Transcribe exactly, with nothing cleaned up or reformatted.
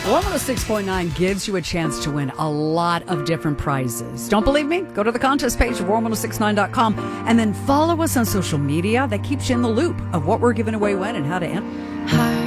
Warm one oh six point nine gives you a chance to win a lot of different prizes. Don't believe me? Go to the contest page of warm one oh six nine dot com and then follow us on social media. That keeps you in the loop of what we're giving away when and how to enter.